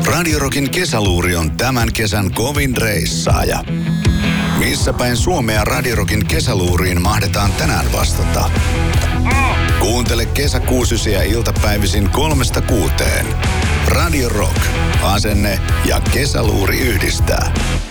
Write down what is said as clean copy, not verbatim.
Radio Rockin kesäluuri on tämän kesän kovin reissaaja. Missä päin Suomea Radio Rockin kesäluuriin mahdetaan tänään vastata? Kuuntele Kesäkuusysiä iltapäivisin 3-6. Radio Rock. Asenne ja kesäluuri yhdistää.